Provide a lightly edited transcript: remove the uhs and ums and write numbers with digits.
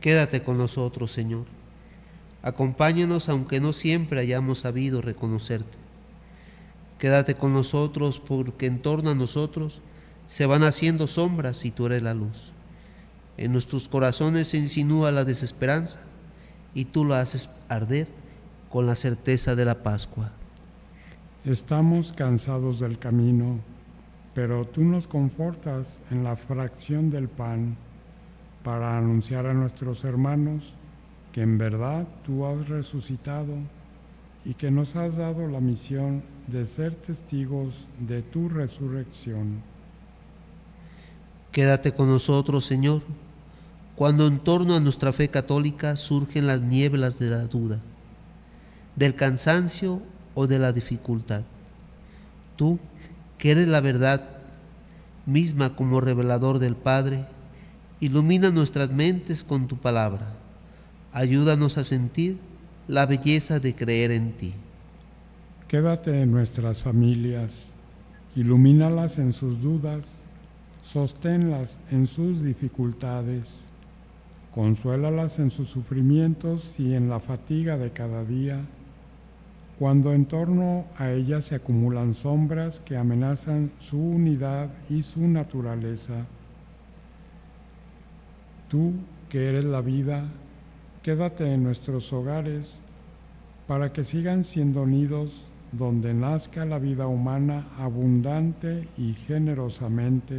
Quédate con nosotros, Señor. Acompáñanos aunque no siempre hayamos sabido reconocerte. Quédate con nosotros porque en torno a nosotros se van haciendo sombras y tú eres la luz. En nuestros corazones se insinúa la desesperanza y tú la haces arder con la certeza de la Pascua. Estamos cansados del camino, pero tú nos confortas en la fracción del pan para anunciar a nuestros hermanos que en verdad tú has resucitado y que nos has dado la misión de ser testigos de tu resurrección. Quédate con nosotros, Señor, cuando en torno a nuestra fe católica surgen las nieblas de la duda, del cansancio o de la dificultad. Tú, que eres la verdad misma como revelador del Padre, ilumina nuestras mentes con tu palabra. Ayúdanos a sentir la belleza de creer en ti. Quédate en nuestras familias, ilumínalas en sus dudas, sosténlas en sus dificultades, consuélalas en sus sufrimientos y en la fatiga de cada día, cuando en torno a ellas se acumulan sombras que amenazan su unidad y su naturaleza. Tú, que eres la vida, quédate en nuestros hogares para que sigan siendo nidos donde nazca la vida humana abundante y generosamente,